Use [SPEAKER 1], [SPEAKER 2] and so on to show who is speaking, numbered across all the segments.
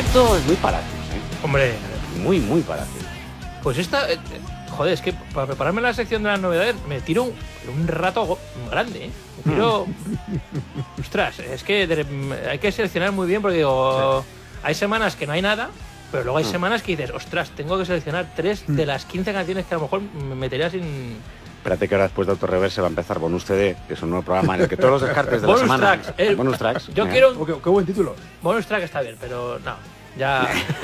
[SPEAKER 1] Esto es muy para ti,
[SPEAKER 2] Hombre,
[SPEAKER 1] muy para ti.
[SPEAKER 2] pues esta... joder, es que para prepararme la sección de las novedades me tiro un rato grande, ¿eh? Me tiro... Ostras, es que hay que seleccionar muy bien porque digo, hay semanas que no hay nada, pero luego hay semanas que dices, ostras, tengo que seleccionar 3 de las 15 canciones que a lo mejor me metería sin...
[SPEAKER 1] Espérate que ahora después de Autoreverse va a empezar Bonus CD, que es un nuevo programa en el que todos los descartes de la
[SPEAKER 2] Bonus
[SPEAKER 1] semana...
[SPEAKER 2] tracks,
[SPEAKER 1] Bonus tracks.
[SPEAKER 2] Yo quiero un...
[SPEAKER 3] Qué buen título.
[SPEAKER 2] Bonus track está bien, pero no, ya...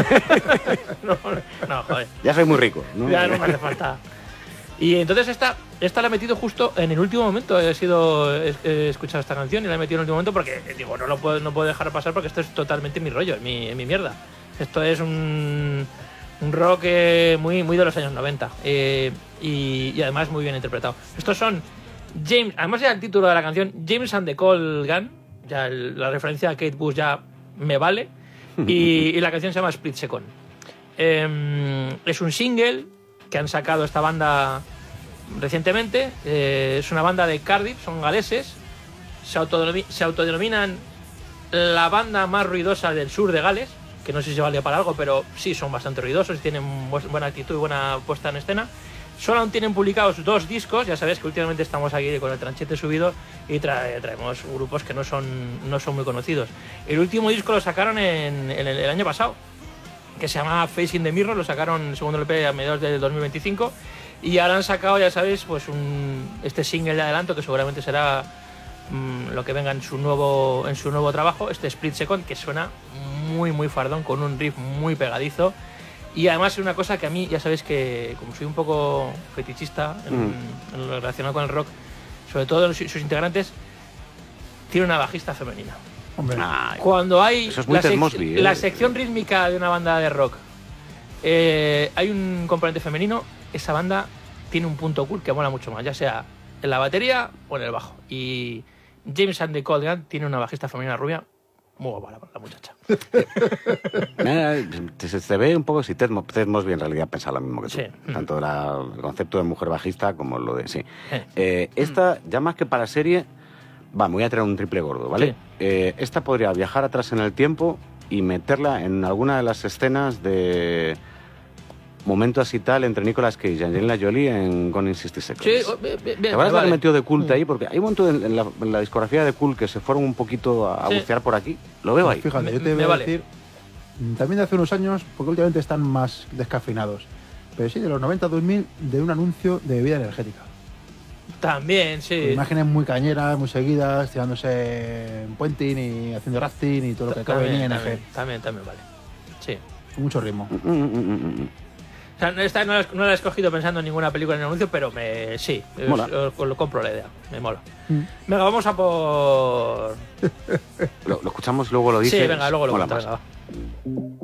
[SPEAKER 2] no, joder.
[SPEAKER 1] Ya soy muy rico, ¿no?
[SPEAKER 2] Ya no me hace falta. Y entonces esta la he metido justo en el último momento. He escuchado esta canción y la he metido en el último momento porque digo, no puedo dejar pasar porque esto es totalmente mi rollo, mi mierda. Esto es un rock muy de los años 90 y además muy bien interpretado. Estos son James, además ya el título de la canción, James and the Cold Gun, ya la referencia a Kate Bush ya me vale, y la canción se llama Split Second. Es un single que han sacado esta banda recientemente. Es una banda de Cardiff, son galeses, se autodenominan la banda más ruidosa del sur de Gales, que no sé si valía para algo, pero sí son bastante ruidosos y tienen buena actitud y buena puesta en escena. Solo aún tienen publicados 2 discos. Ya sabéis que últimamente estamos aquí con el tranchete subido y traemos grupos que no son muy conocidos. El último disco lo sacaron en el año pasado, que se llama Facing the Mirror. Lo sacaron el segundo LP a mediados del 2025 y ahora han sacado, ya sabéis, pues este single de adelanto que seguramente será lo que venga en su nuevo trabajo, este Split Second, que suena muy fardón, con un riff muy pegadizo. Y además es una cosa que a mí, ya sabéis que como soy un poco fetichista en lo relacionado con el rock, sobre todo sus integrantes, tiene una bajista femenina.
[SPEAKER 3] Hombre.
[SPEAKER 2] Cuando hay
[SPEAKER 1] eso es muy
[SPEAKER 2] la sección rítmica de una banda de rock, hay un componente femenino, esa banda tiene un punto cool que mola mucho más, ya sea en la batería o en el bajo. Y James and the Cold Gun tiene una bajista femenina rubia muy guapa la muchacha.
[SPEAKER 1] Se ve un poco si Ted Mosby en realidad pensa lo mismo que tú.
[SPEAKER 2] Sí.
[SPEAKER 1] Tanto el concepto de mujer bajista como lo de... Sí. Esta, ya más que para serie, me voy a traer un triple gordo, ¿vale?
[SPEAKER 2] Sí.
[SPEAKER 1] Esta podría viajar atrás en el tiempo y meterla en alguna de las escenas de momentos y tal entre Nicolas Cage y Angelina Jolie en Gone in 60 Seconds.
[SPEAKER 2] Sí, bien.
[SPEAKER 1] La verdad es que metió de Cult ahí, porque hay un montón en la discografía de Cult que se fueron un poquito a bucear por aquí. Lo veo ahí.
[SPEAKER 3] Fíjate, yo te voy a decir, también de hace unos años, porque últimamente están más descafeinados, pero sí, de los 90-2000, de un anuncio de bebida energética.
[SPEAKER 2] También, sí.
[SPEAKER 3] Con imágenes muy cañeras, muy seguidas, tirándose en puenting y haciendo rafting y todo lo que cabe en ING.
[SPEAKER 2] También, vale. Sí.
[SPEAKER 3] Con mucho ritmo.
[SPEAKER 2] O sea, esta no la he escogido pensando en ninguna película en el anuncio, pero sí, lo compro la idea, me mola. Venga, vamos a por...
[SPEAKER 1] Lo escuchamos, luego lo dices.
[SPEAKER 2] Sí, venga, luego lo
[SPEAKER 1] mola
[SPEAKER 2] cuento,
[SPEAKER 1] más.
[SPEAKER 2] venga, va.